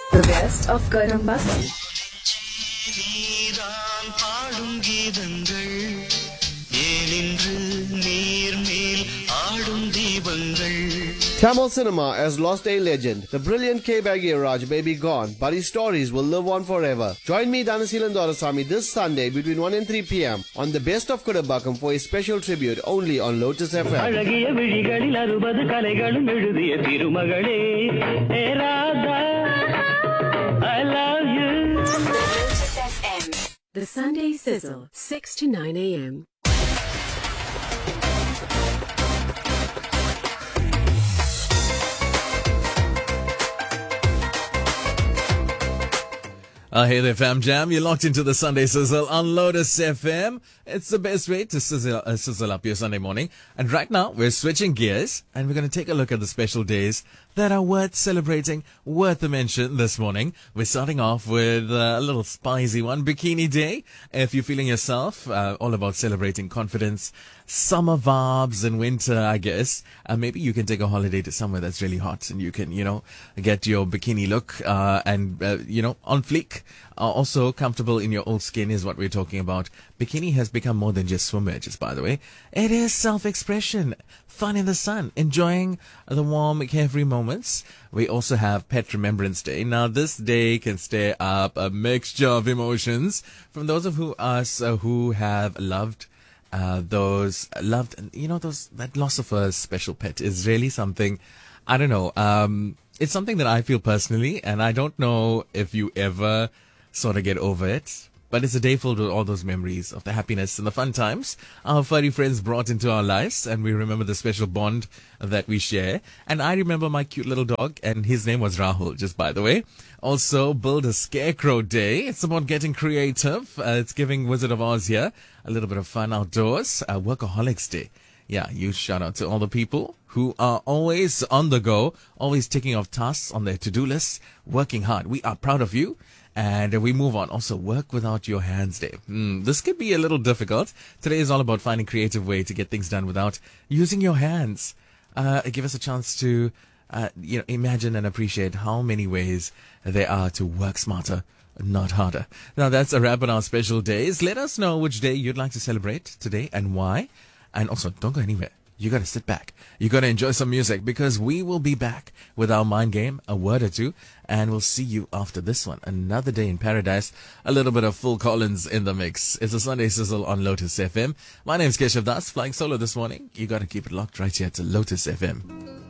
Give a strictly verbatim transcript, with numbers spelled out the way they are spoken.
The best of Kadamba. Tamil cinema has lost a legend. The brilliant K. Bagiraj may be gone, but his stories will live on forever. Join me, Dhanasilan Dorasamy, this Sunday between one and three p.m. on the Best of Kudambakam for a special tribute only on Lotus F M. I love you. Lotus F M. The Sunday Sizzle, six to nine a.m. Uh, hey there, fam jam. You're locked into the Sunday Sizzle on Lotus F M. It's the best way to sizzle, uh, sizzle up your Sunday morning. And right now, we're switching gears and we're going to take a look at the special days that are worth celebrating, worth a mention this morning. We're starting off with uh, a little spicy one, Bikini Day. If you're feeling yourself, uh, all about celebrating confidence, summer vibes and winter, I guess. Uh, maybe you can take a holiday to somewhere that's really hot and you can, you know, get your bikini look uh, and, uh, you know, on fleek. Uh, also comfortable in your old skin is what we're talking about. Bikini has become more than just swim wedges, by the way. It is self-expression, fun in the sun, enjoying the warm, carefree moments. We also have Pet Remembrance Day. Now, this day can stir up a mixture of emotions from those of who us uh, who have loved uh, those loved, you know, those that loss of a special pet is really something. I don't know. Um, it's something that I feel personally, and I don't know if you ever sort of get over it. But it's a day filled with all those memories of the happiness and the fun times our furry friends brought into our lives, and we remember the special bond that we share. And I remember my cute little dog, and his name was Rahul, just by the way. Also, Build a Scarecrow Day. It's about getting creative. Uh, it's giving Wizard of Oz here a little bit of fun outdoors. Uh, Workaholics Day. Yeah, huge shout out to all the people who are always on the go, always ticking off tasks on their to-do lists, working hard. We are proud of you. And we move on. Also, Work Without Your Hands Day. Mm, this could be a little difficult. Today is all about finding creative way to get things done without using your hands. Uh, give us a chance to, uh, you know, imagine and appreciate how many ways there are to work smarter, not harder. Now, that's a wrap on our special days. Let us know which day you'd like to celebrate today and why. And also, don't go anywhere. You got to sit back. You got to enjoy some music because we will be back with our mind game, a word or two, and we'll see you after this one. Another day in paradise, a little bit of Phil Collins in the mix. It's a Sunday Sizzle on Lotus F M. My name's Keshav Das, flying solo this morning. You got to keep it locked right here to Lotus F M.